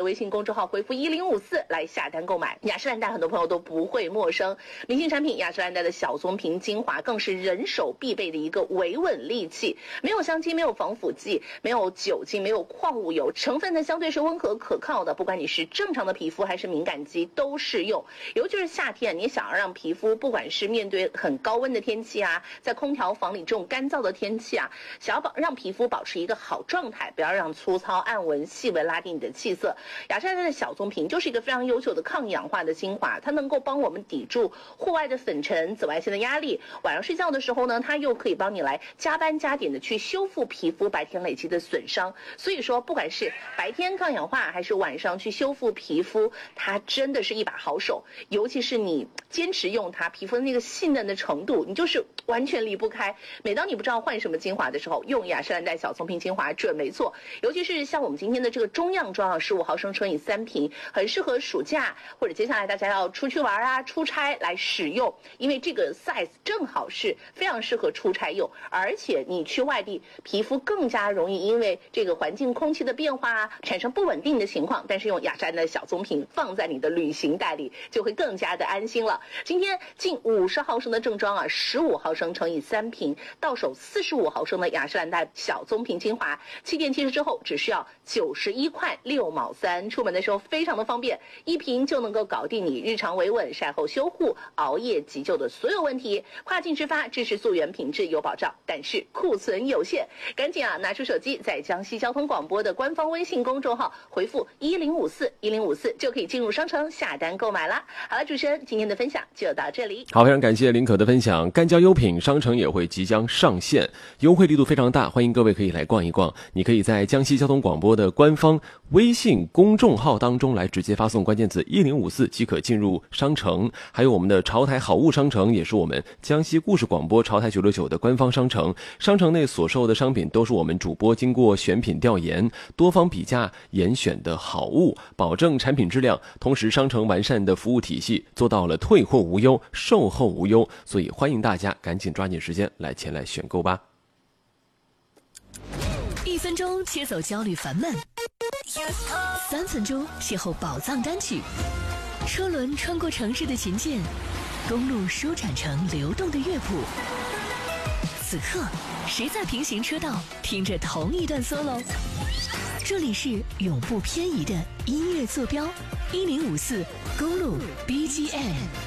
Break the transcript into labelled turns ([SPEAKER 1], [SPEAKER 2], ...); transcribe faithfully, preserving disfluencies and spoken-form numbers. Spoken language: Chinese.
[SPEAKER 1] 微信公众号回复一零五四来下单购买。雅诗兰黛很多朋友都不会陌生，明星产品雅诗兰黛的小棕瓶精华更是人手必备的一个维稳利器，没有香精，没有防腐剂，没有酒精，没有矿物油，成分呢相对是温和可靠的，不管你是正常的皮肤还是敏感肌都适用。尤其是夏天，你想要让皮肤不管是面对很高温的天气啊，在空调房里这种干燥的天气啊，想要保让皮肤保持一个好状态，不要让粗糙暗纹细纹拉低你的气色，雅诗兰黛的小棕瓶就是一个非常优秀的抗氧化的精华，它能够帮我们抵住户外的粉尘、紫外线的压力，晚上睡觉的时候呢，它又可以帮你来加班加点的去修复皮肤白天累积的损伤。所以说不管是白天抗氧化还是晚上去修复皮肤，它真的是一把好手。尤其是你坚持用它，皮肤的那个细嫩的程度你就是完全离不开。每当你不知道换什么精华的时候，用雅诗兰黛小棕瓶精华准没错。尤其是像我们今天的这个中样装啊，十五毫升乘以三瓶，很适合暑假或者接下来大家要出去玩啊、出差来使用，因为这个 size 正好是非常适合出差用，而且你去外地皮肤更加容易因为这个环境空气的变化啊产生不稳定的情况，但是用雅诗兰黛的小棕瓶放在你的旅行袋里就会更加的安心了。今天近五十毫升的正装啊，十五毫升乘以三瓶，到手四十五毫升的雅诗兰黛小棕瓶精华，七点七十之后只需要九十一块六毛三，出门的时候非常的方便，一瓶就能够搞定你日常维稳、晒后修护、熬夜急救的所有问题。跨境直发，支持溯源，品质有保障，但是库存有限，赶紧啊拿出手机，在江西交通广播的官方微信公众号回复一零五四一零五四就可以进入商城下单购买了。好了，主持人今天的分享就到这里。
[SPEAKER 2] 好，非常感谢林可的分享。干胶优品商城也会即将上线，优惠力度非常大，欢迎各位可以来逛一逛。你可以在江西交通广播的官方微信公众号当中来直接发送关键词一零五四即可进入商城，还有我们的潮台好物商城也是我们江西故事广播潮台九六九的官方商城，商城内所售的商品都是我们主播经过选品调研、多方比价严选的好物，保证产品质量，同时商城完善的服务体系做到了退货无忧、售后无忧，所以欢迎大家赶紧抓紧时间来前来选购吧。
[SPEAKER 3] 一分钟切走焦虑烦闷，三分钟邂逅宝藏单曲，车轮穿过城市的琴键，公路舒展成流动的乐谱。此刻，谁在平行车道听着同一段 solo？ 这里是永不偏移的音乐坐标，一零五四公路 B G M。